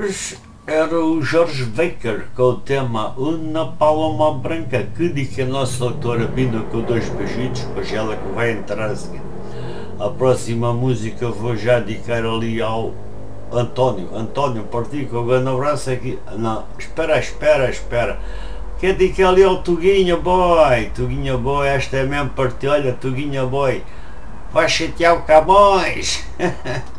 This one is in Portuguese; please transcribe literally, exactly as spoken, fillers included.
Era o Jorge Baker com o tema Una Paloma Branca, que diz que a nossa autora vindo com dois beijitos, pois ela que vai entrar a seguir. A próxima música vou já dedicar ali ao António. António, partiu com o grande abraço aqui. Não, espera, espera, espera. Quer dedicar ali ao Tuguinha Boy. Tuguinha Boy, esta é mesmo partilha, Tuguinha Boy. Vai chatear o Camões.